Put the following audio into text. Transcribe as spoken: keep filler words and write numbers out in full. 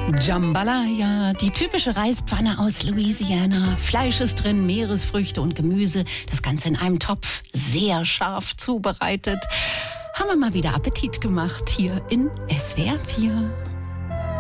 Jambalaya, die typische Reispfanne aus Louisiana. Fleisch ist drin, Meeresfrüchte und Gemüse. Das Ganze in einem Topf, sehr scharf zubereitet. Haben wir mal wieder Appetit gemacht hier in S W R vier.